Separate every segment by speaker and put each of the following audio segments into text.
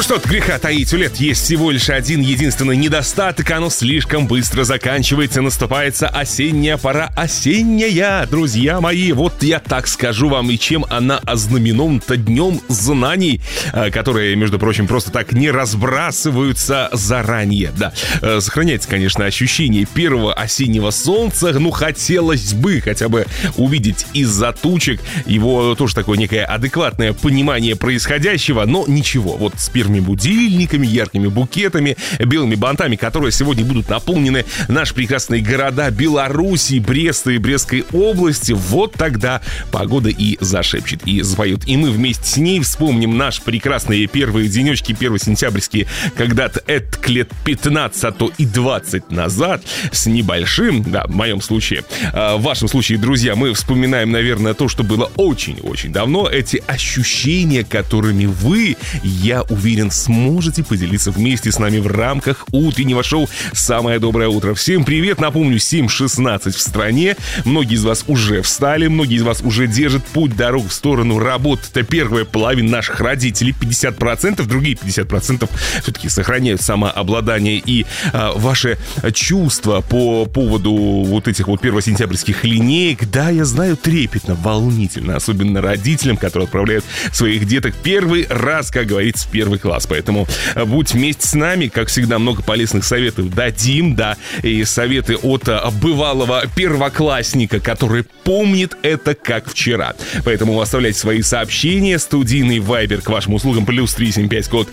Speaker 1: что от греха таить, у лет есть всего лишь один единственный недостаток. Оно слишком быстро заканчивается, наступается осенняя пора. Осенняя, друзья мои, вот я так скажу вам, и чем она ознаменована-то днем знаний, которые, между прочим, просто так не разбрасываются заранее. Да, сохраняется, конечно, ощущение первого осеннего солнца. Ну, хотелось бы хотя бы увидеть из-за тучек его тоже такое некое адекватное понимание происходящего, но ничего. Вот с первыми будильниками, яркими букетами, белыми бантами, которые сегодня будут наполнены наши прекрасные города Беларуси, Бреста и Брестской области, вот тогда погода и зашепчет, и запоет. И мы вместе с ней вспомним наши прекрасные первые денечки, 1 сентябрьские, когда-то это лет 15, а то и 20 назад, с небольшим, да, в моем случае, в вашем случае, друзья, мы вспоминаем, наверное, то, что было очень-очень давно, эти ощущения, которыми вы, я уверен, сможете поделиться вместе с нами в рамках утреннего шоу «Самое доброе утро». Всем привет, напомню, 7:16 в стране, многие из вас уже встали, многие из вас уже держат путь, дорогу в сторону работы. Это первая половина наших родителей, 50%, другие 50% все-таки сохраняют самообладание и ваши чувства по поводу вот этих вот первосентябрьских линеек. Да, я знаю, трепетно, волнительно, особенно родителям, которые отправляют своих деток первый раз, как говорится, в первый класс. Поэтому будь вместе с нами, как всегда, много полезных советов дадим, да, и советы от бывалого первоклассника, который помнит это как вчера. Поэтому оставляйте свои сообщения, студийный вайбер к вашим услугам, +375, код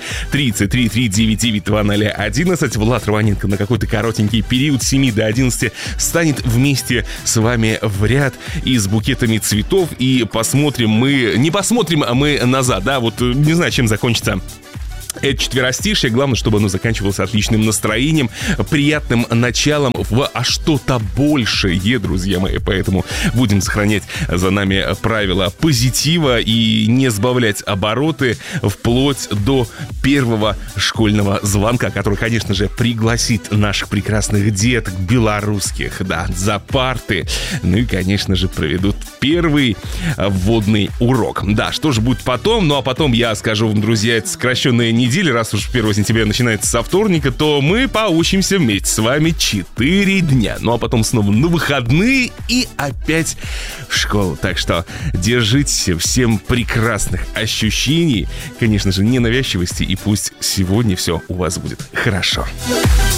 Speaker 1: 3033992011. Влад Романенко на какой-то коротенький период с 7 до 11 станет вместе с вами в ряд и с букетами цветов, и посмотрим мы, не посмотрим, а мы назад, да, вот не знаю, чем закончится это четверостишье. Главное, чтобы оно заканчивалось отличным настроением, приятным началом в что-то большее, друзья мои. Поэтому будем сохранять за нами правила позитива и не сбавлять обороты вплоть до первого школьного звонка, который, конечно же, пригласит наших прекрасных деток белорусских, да, за парты. Ну и, конечно же, проведут первый вводный урок. Да, что же будет потом? Ну а потом я скажу вам, друзья, это сокращенная недели, раз уж 1 сентября начинается со вторника, то мы поучимся вместе с вами 4 дня. Ну а потом снова на выходные и опять в школу. Так что держите всем прекрасных ощущений, конечно же, ненавязчивости, и пусть сегодня все у вас будет хорошо.